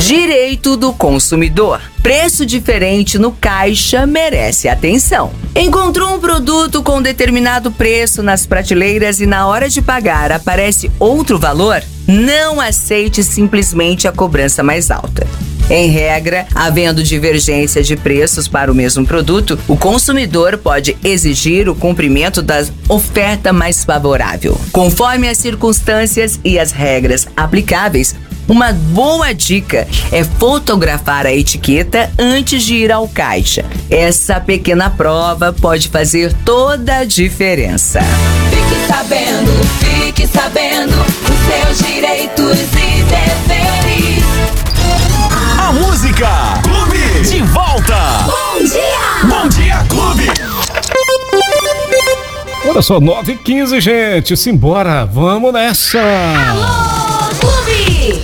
Direito do consumidor. Preço diferente no caixa merece atenção. Encontrou um produto com determinado preço nas prateleiras e na hora de pagar aparece outro valor? Não aceite simplesmente a cobrança mais alta. Em regra, havendo divergência de preços para o mesmo produto, o consumidor pode exigir o cumprimento da oferta mais favorável. Conforme as circunstâncias e as regras aplicáveis, uma boa dica é fotografar a etiqueta antes de ir ao caixa. Essa pequena prova pode fazer toda a diferença. Fique sabendo os seus direitos e deveres. A música Clube de volta. Bom dia! Bom dia, Clube. Olha só, 9h15, gente. Simbora, vamos nessa. Alô, Clube!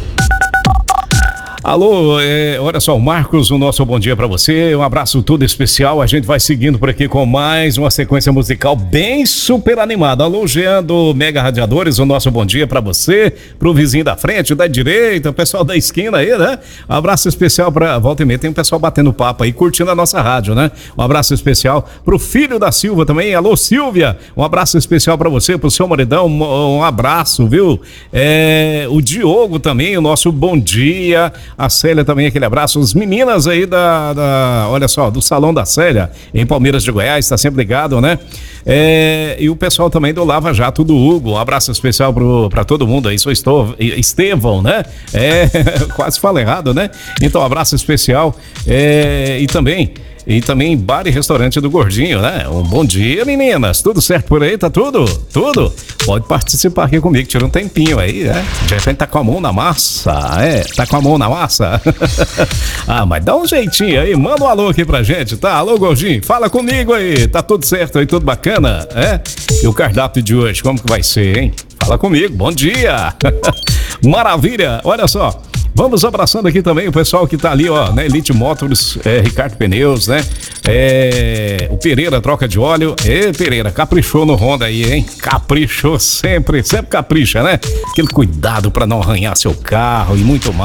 Alô, olha só, o Marcos, o nosso bom dia pra você, um abraço todo especial, a gente vai seguindo por aqui com mais uma sequência musical bem super animada. Alô, Jean do Mega Radiadores, o nosso bom dia pra você, pro vizinho da frente, da direita, o pessoal da esquina aí, né? Um abraço especial pra volta e meia, tem um pessoal batendo papo aí, curtindo a nossa rádio, né? Um abraço especial pro filho da Silva também, alô Silvia, um abraço especial pra você, pro seu maridão, um abraço, viu? O Diogo também, o nosso bom dia. A Célia também, aquele abraço. As meninas aí olha só, do Salão da Célia, em Palmeiras de Goiás, tá sempre ligado, né? E o pessoal também do Lava Jato do Hugo. Um abraço especial pra todo mundo aí. Sou Estevão, né? Quase falei errado, né? Então, um abraço especial. E também bar e restaurante do Gordinho, né? Um bom dia, meninas. Tudo certo por aí? Tá tudo? Tudo? Pode participar aqui comigo, tira um tempinho aí, né? De repente tá com a mão na massa, tá com a mão na massa? Ah, mas dá um jeitinho aí, manda um alô aqui pra gente, tá? Alô, Gordinho, fala comigo aí, tá tudo certo aí, tudo bacana? E o cardápio de hoje, como que vai ser, hein? Fala comigo, bom dia! Maravilha, olha só. Vamos abraçando aqui também o pessoal que tá ali, ó, né? Elite Motors, Ricardo Pneus, né? O Pereira Troca de Óleo. Pereira, caprichou no Honda aí, hein? Caprichou sempre capricha, né? Aquele cuidado pra não arranhar seu carro e muito mais.